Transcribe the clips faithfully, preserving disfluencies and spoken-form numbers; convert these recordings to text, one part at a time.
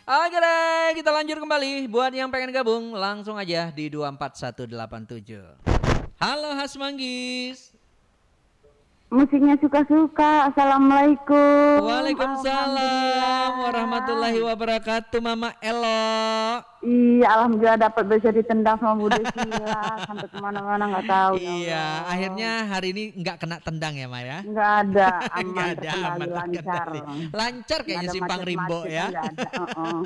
Oke deh, kita lanjut kembali. Buat yang pengen gabung, langsung aja di dua empat satu delapan tujuh. Halo Has Manggis. Musiknya suka-suka. Assalamualaikum. Waalaikumsalam warahmatullahi Alhamdulillah. wabarakatuh, Mama Elo. Iya, alhamdulillah dapat bisa ditendang sama Bu Desila sampai kemana-mana nggak tahu ya Iya, Allah. akhirnya hari ini nggak kena tendang ya, Ma ya? Nggak ada, Nggak aman ada, terkendali aman lancar. terkendali. Lancar Nggak kayaknya ada simpang Rimbo macet-macet, ya. nggak ada. Uh-uh.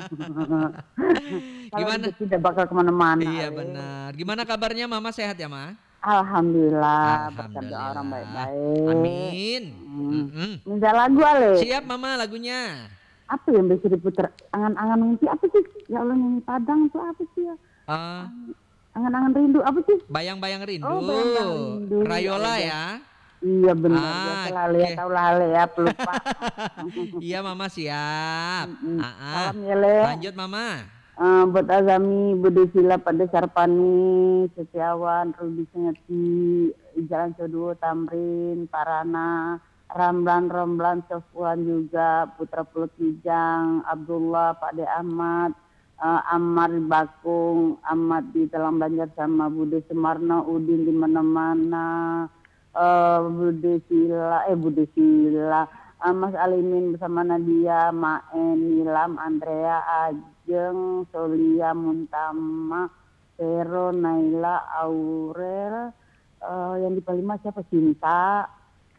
Kalau Gimana? udah tidak bakal kemana-mana, Iya Ale. benar. Gimana kabarnya Mama, sehat ya, Ma? Alhamdulillah, berkat doa orang Alhamdulillah. baik-baik. Amin. Hmm. Mm-mm. Minta lagu, Ale. Siap Mama lagunya. Apa yang bisa diputar? Angan-angan mimpi apa sih? Ya Allah, nyanyi Padang itu apa sih ya? Uh, Angan-angan rindu apa sih? Bayang-bayang rindu. Oh, bayang-bayang rindu. Rayola Ya, ya. iya benar. Ah, Biasa lale ya, oke. tahu lale ya, pelupa. Iya Mama siap. Mm-mm. Ah, ah. Salam ya, Le. Lanjut Mama. Eh, buat Azami, Budi Sila, Pada Sarpani, Setiawan, Rudi Sengeti, Jalan Coduo, Tamrin, Parana, Ramlan, Romlan, Sofwan juga, Putra Pulau Kijang, Abdullah, Pak De Ahmad, eh, Ammar di Bakung, Ahmad di Telang Banjar sama Budi Semarno, Udin di mana-mana, eh, Budi Sila, eh Budi Sila, eh, Mas Alimin bersama Nadia, Maen, Nilam, Andrea, Ajeng, Solia, Muntama, Vero, Naila, Aurel, eh, yang di Palima siapa? Cinta,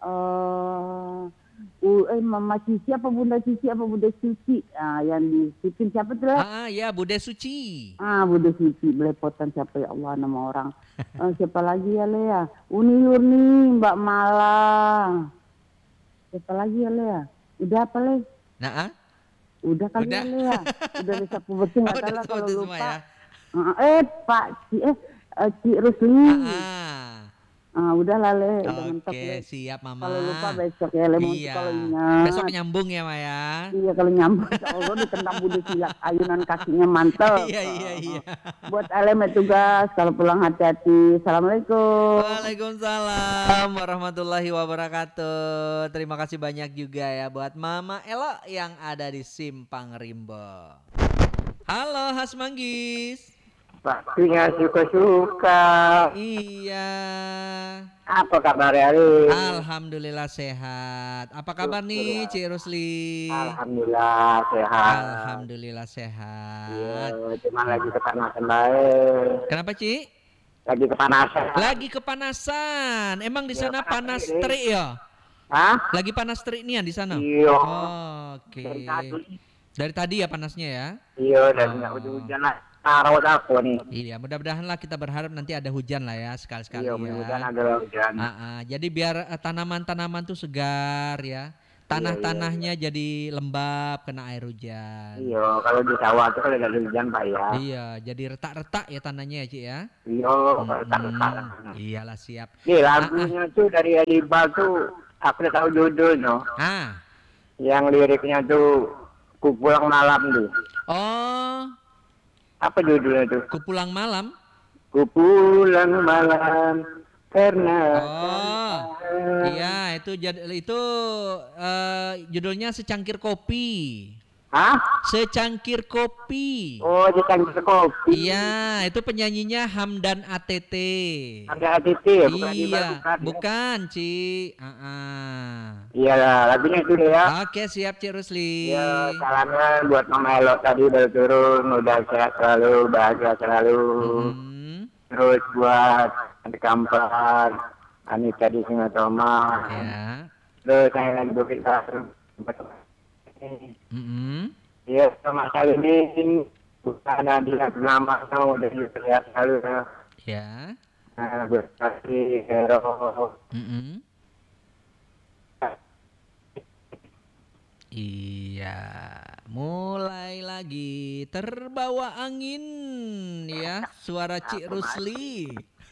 eh uh, eh Mama Cici apa Bunda Cici apa Bunda Cici, ah yang di Sipin siapa tuh, Le? Ah, ah, ya Bude Suci. Ah Bunda Cici, belepotan siapa ya Allah nama orang. Eh, siapa lagi ya, Le ya? Uni Yurni, Mbak Mala. Siapa lagi ya, Le ya? Udah apa, Le? Nah, ah? Udah kali Udah. ya, Le ya? Udah disapu bersih, Oh, nggak udah salah semua kalau itu semua lupa. ya. Ah, eh Pak Ci eh eh, Ci Rusli. Ah, ah. Ah udah lah, Le, udah mentok, Le. Oke, siap Mama. Kalau lupa besok ya, Le, Iya. kalau Besok ingat. nyambung ya, Maya. Iya kalau nyambung, Allah ditendang Budi Silat, ayunan kakinya mantep. Iya, iya, iya. Buat elemen tugas, kalau pulang hati-hati. Assalamualaikum. Waalaikumsalam warahmatullahi wabarakatuh. Terima kasih banyak juga ya buat Mama Elo yang ada di Simpang Rimbo. Halo Has Manggis. Pastinya suka-suka. Iya. Apa kabar hari? Alhamdulillah sehat. Apa kabar nih Cik Rusli? Alhamdulillah sehat. Alhamdulillah sehat. Iya, cuman lagi kepanasan baik. Kenapa Cik? Lagi kepanasan. Lagi kepanasan. Emang di sana Ya, panas panas terik, terik ya? Hah? Lagi panas terik nih ya di sana? Iya. Oh, oke. Dari tadi. Dari tadi ya panasnya ya? Iya, dan Oh. nggak hujan lah. Taruh aku nih. Iya, mudah-mudahan lah kita berharap nanti ada hujan lah ya sekali-sekali Iya, ya. mudah-mudahan ada hujan. Ah, ah. Jadi biar eh, tanaman-tanaman tuh segar ya. Tanah-tanahnya jadi lembab kena air hujan. Iya, kalau di sawah tuh kalau ada hujan Pak ya. Iya, jadi retak-retak ya tanahnya ya Cik ya. Iya, retak-retak. Hmm, iyalah siap. Nih lagunya tuh dari Adibal tuh aku udah tahu judulnya. Ah. Yang liriknya tuh Ku Pulang Malam tuh. Oh, Apa judulnya tuh? Ku Pulang Malam. Ku pulang malam karena Oh, iya itu jad- itu eh, judulnya Secangkir Kopi. Hah? Secangkir Kopi. Oh, di tangki kopi. Iya, itu penyanyinya Hamdan A T T. Ada A T T ya, bukan di Iya, bukan. bukan, Ci. Ah, ah. Iya lah, lagunya itu deh ya. Oke, siap Cik Rusli. Ya, salamnya buat Mama Elo tadi baru turun, udah sehat selalu, bahagia selalu. Hmm, Terus buat Andi Kampar, Anita di Singatoma. ya. Terus saya lagi berkita. Mm-mm. Iya, sama Salimin, bukan Nadia nama kamu udah sehat selalu ya. Ya. Nah, berkasih Hero. Mm-mm. Iya, mulai lagi terbawa angin ya suara Cik Rusli.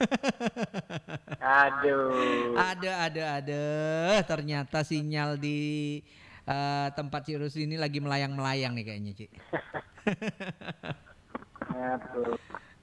Aduh. Ada, ada, ada. Ternyata sinyal di eh, tempat Cik Rusli ini lagi melayang-melayang nih kayaknya Cik. Aduh.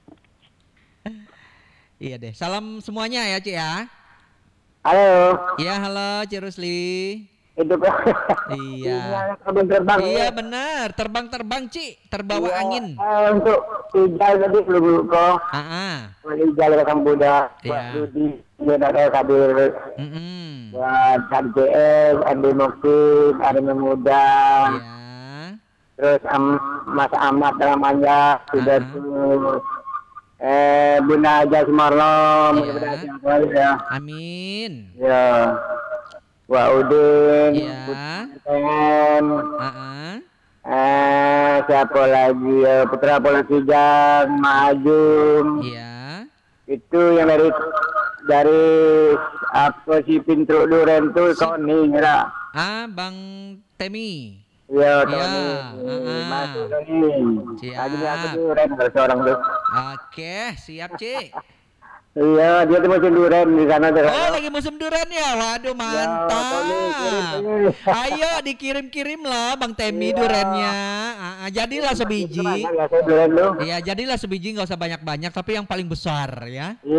Iya deh. Salam semuanya ya Cik ya. Halo. Ya halo Cik Rusli. Itu kok Iya. Sinyalnya kabin terbang. Iya ya. benar, terbang-terbang Ci, terbawa Iya, angin. eh, untuk Ijal tadi belum kok. Ah, ah. Ijal ke Kamboja. Iya. Buat Rudi. Dia ada kabir. Mm-mm. Buat M C S, Andi Moksin, Arima Muda. Iya. Terus um, Mas Ahmad namanya sudah Ah. tuh. Eh, Bunda Aja Sumarno. Iya. Mudah-mudahan yang baik ya. Amin. Ya. Wak Udin. Iya. Putren. Ah, ah. Eh, siapa lagi ya? Putra Polisijan, Majum. Iya. Itu yang dari dari apa si Pintro Duren tuh Si- Tony kira. Ah, Bang Temi. Iya, Iya, Tony. ah-ah. Masuk Tony. Siap. Lagi aku Duren kalau seorang tuh. Oke, siap Ci. Iya, dia tuh masih Duren di sana tuh. Oh, lagi musim durian ya. Waduh, mantap. Tony, kirim, Tony. Ayo dikirim-kirim lah Bang Temi Iya. durennya. Ah, ah, jadilah sebiji. Ya, saya Duren tuh. Iya, jadilah sebiji nggak usah banyak-banyak tapi yang paling besar ya. Iya.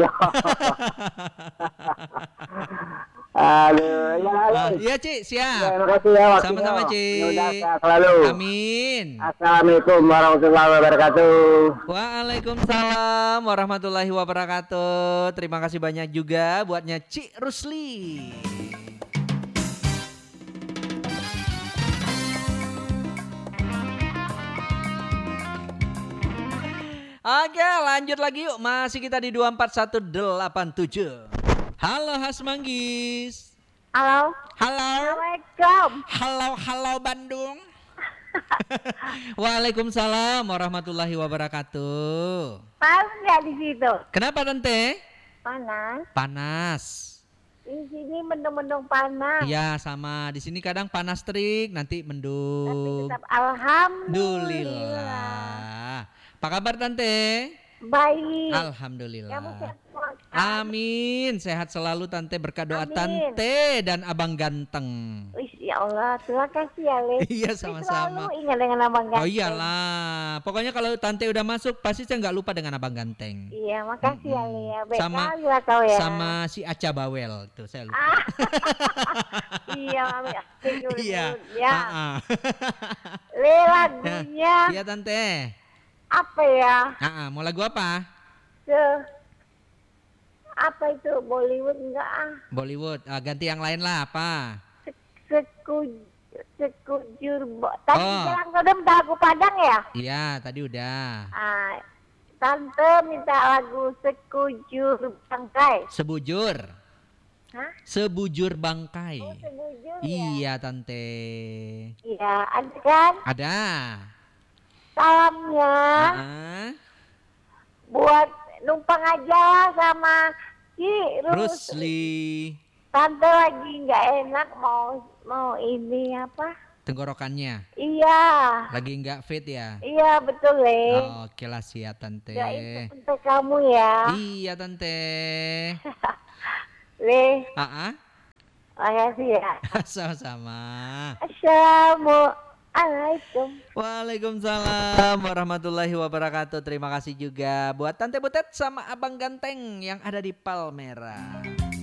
Aduh, ya, halo. Ah, iya Ci, Ya, siap. terima kasih ya waktunya. Sama-sama, Ci. Mudah sehat selalu. Amin. Assalamualaikum warahmatullahi wabarakatuh. Waalaikumsalam warahmatullahi wabarakatuh. Terima kasih banyak juga buatnya Cik Rusli. Oke, lanjut lagi yuk. Masih kita di dua empat satu delapan tujuh. Halo Has Manggis. Halo. Halo. Assalamualaikum. Halo, halo Bandung. Waalaikumsalam warahmatullahi wabarakatuh. Panas nggak di situ? Kenapa Tante? Panas. Panas. Di sini mendung-mendung panas. Iya sama. Di sini kadang panas terik, nanti Tapi mendung. tetap alhamdulillah. Alhamdulillah. Apa kabar Tante? Baik. Kamu Alhamdulillah. sehat semua? Amin. Sehat selalu Tante, berkah doa Amin. Tante dan Abang Ganteng. Wih, ya Allah, terima kasih ya, Le. Iya Selalu sama-sama. ingat dengan abang Oh ganteng. iyalah. Pokoknya kalau Tante udah masuk pasti saya nggak lupa dengan Abang Ganteng. Iya, makasih ya, Le. Ya. Baik Sama- kali lah kau ya. Sama si Aca Bawel tuh saya lupa. Ah. Iya, mami. Iya. Ya. Ah, ah. Le, lagunya Iya Tante. apa ya? Ah, ah. Mau lagu apa? Se apa itu Bollywood enggak ah? Bollywood. Ah, ganti yang lain lah apa? Seku sekujur bo. Tadi Oh. bilang kau udah minta lagu Padang ya? Iya tadi udah. Ah, tante minta lagu sekujur bangkai. Sebujur. Hah? Sebujur bangkai. Oh, sekujur ya? Iya Tante. Iya, ada kan? Ada. Salamnya Ah, buat numpang aja sama Ci Rus. Rusli. Tante lagi nggak enak mau mau ini apa? Tenggorokannya Iya, lagi nggak fit ya? iya betul Le. Oke lah siap Tante. Ya itu untuk kamu ya, Iya Tante. Le. Ah, ah. Makasih ya. Sama-sama. Assalamualaikum. Waalaikumsalam warahmatullahi wabarakatuh. Terima kasih juga buat Tante Butet sama Abang Ganteng yang ada di Palmera.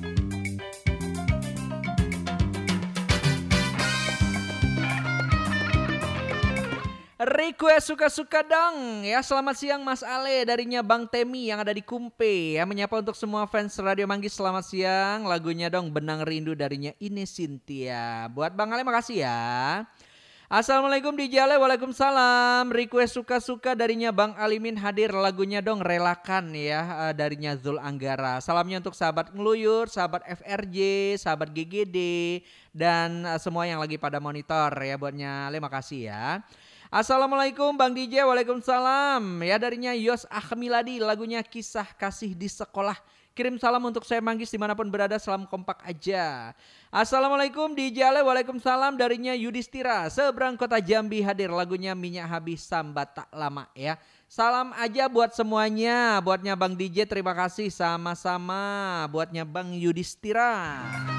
Request suka-suka dong ya. Selamat siang Mas Ale, darinya Bang Temi yang ada di Kumpe ya. Menyapa untuk semua fans Radio Manggis, selamat siang. Lagunya dong Benang Rindu darinya Ine Cynthia. Buat Bang Ale makasih ya. Assalamualaikum D J Ale, waalaikumsalam. Request suka-suka darinya Bang Alimin hadir, lagunya dong Relakan ya, eh, darinya Zul Anggara. Salamnya untuk sahabat Ngeluyur, sahabat F R J, sahabat G G D, dan eh, semua yang lagi pada monitor ya. Buatnya Ale makasih ya. Assalamualaikum Bang D J, waalaikumsalam. Ya darinya Yos Ahmiladi, lagunya Kisah Kasih di Sekolah. Kirim salam untuk saya Manggis dimanapun berada, salam kompak aja. Assalamualaikum D J Ale, waalaikumsalam. Darinya Yudhistira, seberang kota Jambi hadir, lagunya Minyak Habis Sambat Tak Lama ya. Salam aja buat semuanya, buatnya Bang D J terima kasih, sama-sama buatnya Bang Yudhistira.